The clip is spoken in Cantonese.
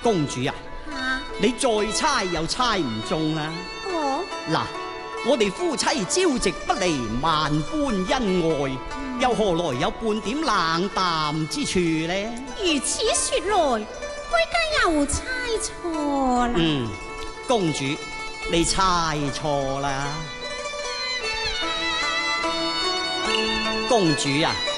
公主啊，你再猜又猜唔中啦。嗱，我哋夫妻朝夕不離，萬般恩愛，又何來有半點冷淡之處呢？ 如此說來，哀家又猜錯啦。 公主，你猜錯啦。公主啊！